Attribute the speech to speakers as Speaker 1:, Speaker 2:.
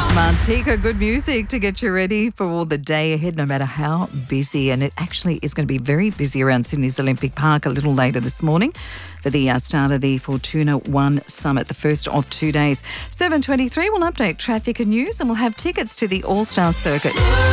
Speaker 1: Manteca, good music to get you ready for the day ahead, no matter how busy. And it actually is going to be very busy around Sydney's Olympic Park a little later this morning for the start of the Fortuna One Summit, the first of 2 days. 7:23, we'll update traffic and news and we'll have tickets to the All-Star Circuit.